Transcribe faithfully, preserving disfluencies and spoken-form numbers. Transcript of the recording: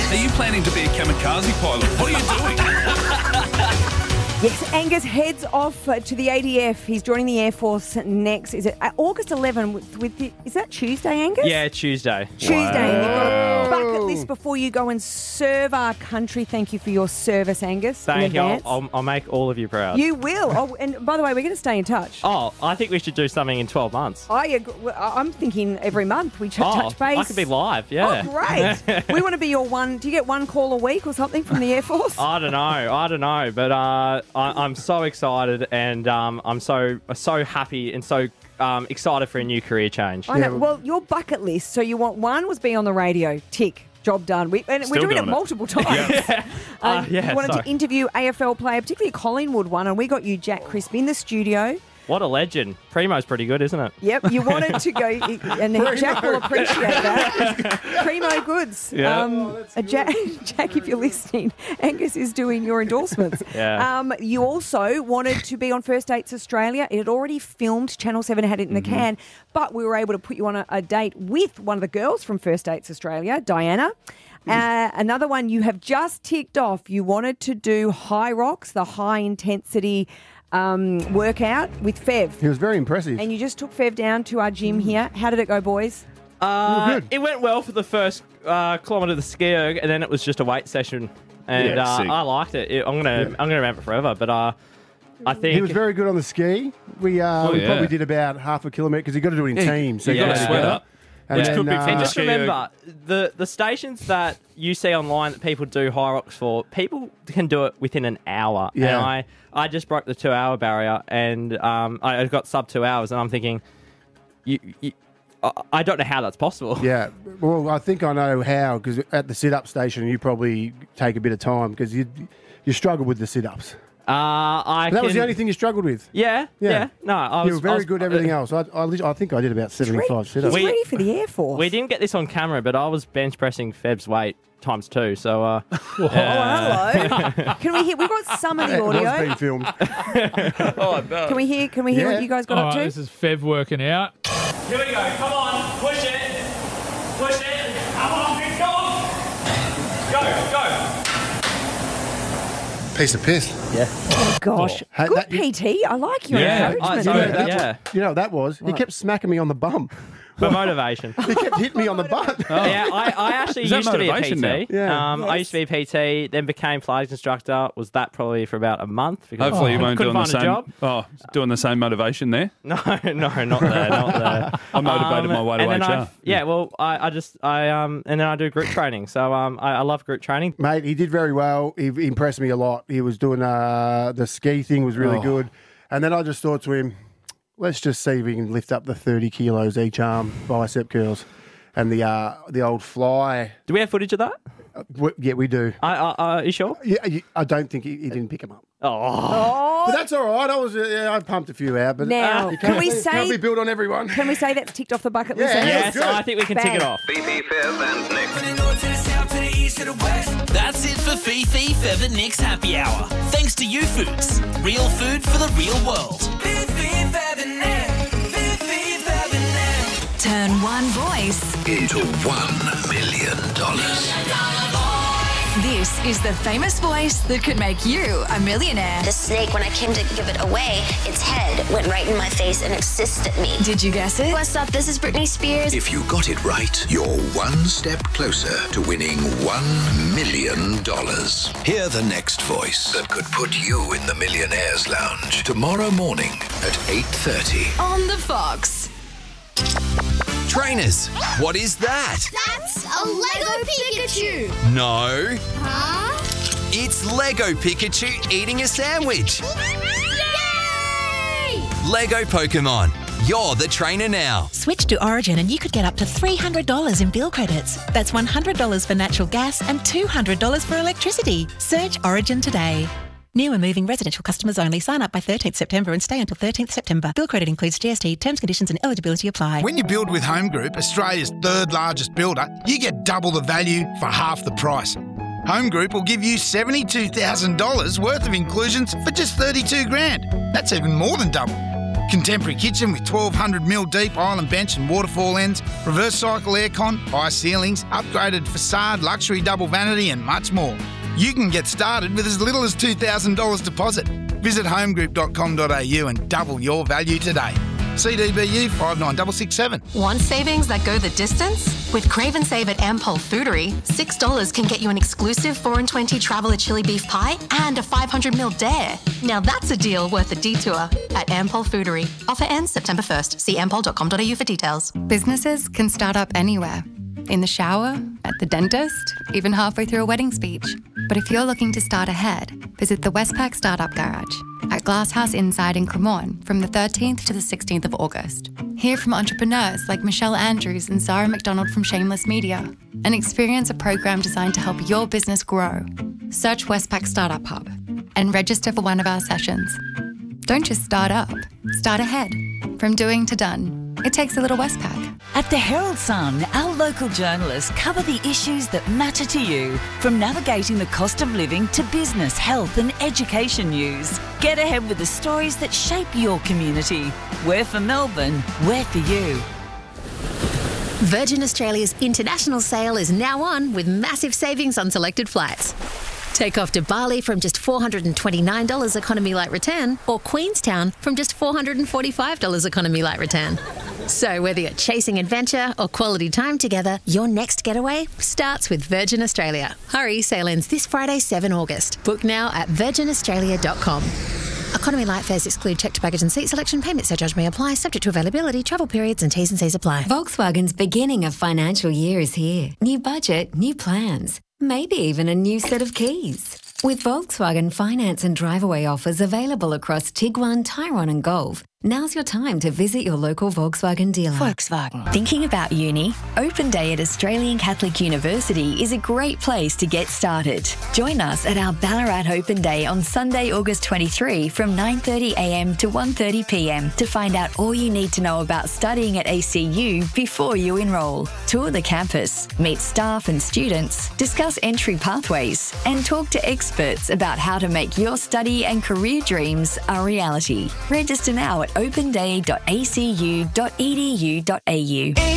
Are you planning to be a kamikaze pilot? What are you doing? Yes, Angus heads off uh, to the A D F. He's joining the Air Force next. Is it uh, August eleventh? With, with the, is that Tuesday, Angus? Yeah, Tuesday. Tuesday. Wow. And you've got a bucket list before you go and serve our country. Thank you for your service, Angus. Thank you. I'll, I'll, I'll, I'll make all of you proud. You will. Oh, and by the way, we're going to stay in touch. Oh, I think we should do something in twelve months. I agree. I'm thinking every month we ch- oh, touch base. I could be live, yeah. Oh, great. We want to be your one. Do you get one call a week or something from the Air Force? I don't know. I don't know. But uh, I, I'm so excited, and um, I'm so so happy and so um, excited for a new career change. I know. Well, your bucket list. So you want one was be on the radio. Tick. Job done. We, and Still we're doing, doing it it. multiple times. Yeah. Um, Uh, yeah, you wanted sorry. to interview A F L player, particularly a Collingwood one, and we got you Jack Crisp in the studio. What a legend. Primo's pretty good, isn't it? Yep, you wanted to go, and Jack will appreciate that. Primo Goods. Yeah. Um, Oh, uh, Jack, Jack, if you're listening, Angus is doing your endorsements. Yeah. Um, you also wanted to be on First Dates Australia. It had already filmed. Channel seven had it in the Mm-hmm. can, but we were able to put you on a, a date with one of the girls from First Dates Australia, Diana. Uh, another one you have just ticked off. You wanted to do High Rocks, the high intensity um, workout with Fev. He was very impressive. And you just took Fev down to our gym here. How did it go, boys? Uh, good. it went well for the first uh, kilometre of the ski erg, and then it was just a weight session. And Yeah, uh, sick. I liked it. It- I'm gonna I'm gonna remember it forever. But uh, I think He was very good on the ski. We uh, Oh, we yeah. probably did about half a kilometre because you got to do it in Yeah, teams. So you you gotta got to sweat together. up. And Which then, could be uh, from And the just ski erg. remember, the, the stations that you see online that people do high rocks for, people can do it within an hour. Yeah. And I, I just broke the two-hour barrier, and um, I I got sub two hours, and I'm thinking, you, you, I, I don't know how that's possible. Yeah, well, I think I know how because at the sit-up station you probably take a bit of time because you you struggle with the sit-ups. Uh, I That was can- the only thing you struggled with. Yeah, yeah. Yeah. No, I was, You were I very was- good at everything else. I, I, lit- I think I did about seventy-five He's sit-ups. We- ready for the Air Force. We didn't get this on camera, but I was bench pressing Feb's weight times two. So, uh, Oh, hello. Can we hear? We've got some of the It was audio. being filmed. Oh, no. Can we hear? Can we hear Yeah. what you guys got All up right, to? this is Fev working out. here we go. Come on, push it, push it. Come on, big dog. Go, go. Piece of piss. Oh gosh, Hey, good that- P T. I like your Yeah. encouragement. I- You know, Yeah. that's Yeah. what, you know what that was? He kept smacking me on the bum. For motivation. He kept hitting me on the butt. Yeah, I, I actually Is that used to be a P motivation T. now? Yeah. Um, I used to be a P T, then became Pilates instructor. Was that probably for about a month? Because Hopefully you I weren't couldn't doing the find a same. job. Oh, doing the same motivation there. No, no, not there, not there. I motivated my way to and then H R. I, yeah, well, I, I just, I um, and then I do group training. So um, I, I love group training. Mate, he did very well. He he impressed me a lot. He was doing uh, the ski thing was really Oh. good. And then I just thought to him, let's just see if we can lift up the thirty kilos each arm bicep curls. And the uh, the old fly. Do we have footage of that? Uh, w- yeah, we do. I, uh, uh, you sure? Yeah, you- I don't think he, he didn't pick him up. Oh, But that's all right. I was uh, yeah, I pumped a few out. But Now, you can can't we be- say- can't be built on everyone? Can we say that's ticked off the bucket list? Yeah. Angus? yes, good. I think we can tick it Bang. off. Fifi, Fev and Nick. That's it for Fifi, Fev and Nick's Happy Hour. Thanks to U Foods. Real food for the real world. Turn one voice. Into one million dollars. This is the famous voice that could make you a millionaire. The snake, when I came to give it away, its head went right in my face and assisted me. Did you guess it? What's up? This is Britney Spears. If you got it right, you're one step closer to winning one million dollars. Hear the next voice that could put you in the Millionaires Lounge tomorrow morning at eight thirty. On the Fox. Trainers, what is that? That's a Lego Pikachu! No, Huh? it's Lego Pikachu eating a sandwich. Yay! Lego Pokemon, you're the trainer now. Switch to Origin and you could get up to three hundred dollars in bill credits. That's one hundred dollars for natural gas and two hundred dollars for electricity. Search Origin today. New and moving residential customers only. Sign up by thirteenth September and stay until thirteenth September. Bill credit includes G S T. Terms, conditions and eligibility apply. When you build with Home Group, Australia's third largest builder, you get double the value for half the price. Home Group will give you seventy-two thousand dollars worth of inclusions for just thirty-two grand. That's even more than double. Contemporary kitchen with twelve hundred mil deep island bench and waterfall ends, reverse cycle aircon, high ceilings, upgraded facade, luxury double vanity and much more. You can get started with as little as two thousand dollars deposit. Visit homegroup dot com dot a u and double your value today. C D B U five nine six six seven. Want savings that go the distance? With Crave and Save at Ampol Foodery, six dollars can get you an exclusive four and twenty Traveller chili beef pie and a five hundred mil dare. Now that's a deal worth a detour at Ampol Foodery. Offer ends September first. See ampol dot com dot a u for details. Businesses can start up anywhere. In the shower, at the dentist, even halfway through a wedding speech. But if you're looking to start ahead, visit the Westpac Startup Garage at Glasshouse Inside in Cremorne from the thirteenth to the sixteenth of August. Hear from entrepreneurs like Michelle Andrews and Zara McDonald from Shameless Media and experience a program designed to help your business grow. Search Westpac Startup Hub and register for one of our sessions. Don't just start up, start ahead. From doing to done. It takes a little Westpac. At the Herald Sun, our local journalists cover the issues that matter to you, from navigating the cost of living to business, health and education news. Get ahead with the stories that shape your community. We're for Melbourne, we're for you. Virgin Australia's international sale is now on with massive savings on selected flights. Take off to Bali from just four hundred twenty-nine dollars economy light return, or Queenstown from just four hundred forty-five dollars economy light return. So whether you're chasing adventure or quality time together, your next getaway starts with Virgin Australia. Hurry, sale ends this Friday, seventh of August. Book now at virgin australia dot com. Economy light fares exclude checked baggage and seat selection. Payment surcharge may apply, subject to availability, travel periods and T's and C's apply. Volkswagen's beginning of financial year is here. New budget, new plans. Maybe even a new set of keys. With Volkswagen finance and drive-away offers available across Tiguan, Tyrone and Golf, now's your time to visit your local Volkswagen dealer. Volkswagen. Thinking about uni? Open Day at Australian Catholic University is a great place to get started. Join us at our Ballarat Open Day on Sunday, August twenty-third from nine thirty a m to one thirty p m to find out all you need to know about studying at A C U before you enrol. Tour the campus, meet staff and students, discuss entry pathways, and talk to experts about how to make your study and career dreams a reality. Register now at open day dot a c u dot e d u dot a u.